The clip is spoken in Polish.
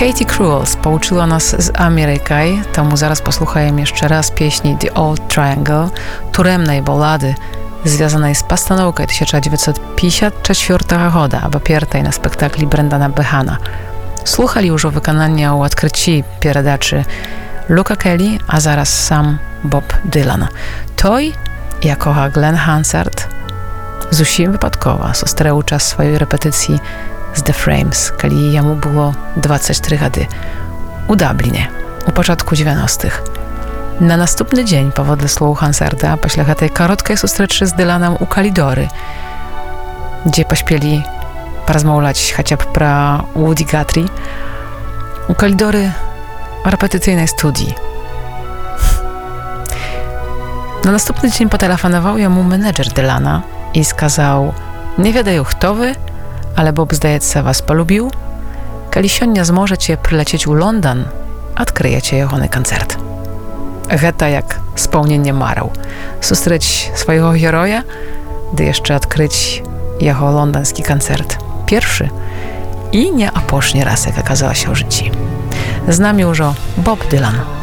Katie Cruels pouczyła nas z Ameryki, tomu zaraz posłuchajmy jeszcze raz pieśni The Old Triangle, turemnej ballady związanej z постановкой 1954 года, обопертej na spektakli Brendana Behana. Слухали уже виконання у відкритті передачі Luca Kelly, a zaraz sam Bob Dylan. Той, якого Glenn Hansard зусім випадково зустрів час своєї репетиції з The Frames, коли йому було 23 годы, у Дабліні, у початку 90-х. На наступny dzień, powodle słów Hansarda, після tej krótkiej zустрічі z Dylanem u Kalidory, gdzie pośpieli porozmawiać chociaż про Woody Guthrie, u Kalidory repetycyjnej studii. Na następny dzień potelefonował jemu menedżer Dylana i skazał: nie wiadają kto wy, ale Bob zdaje się was polubił. Kiedy siądnia zможecie przylecieć u London, odkryjecie jego koncert. Geta jak spełnienie marał. Zустріч swojego heroja, gdy jeszcze odkryć jego londyński koncert. Pierwszy i nie ostatni raz, jak okazało się w życiu. Z nami już Bob Dylan.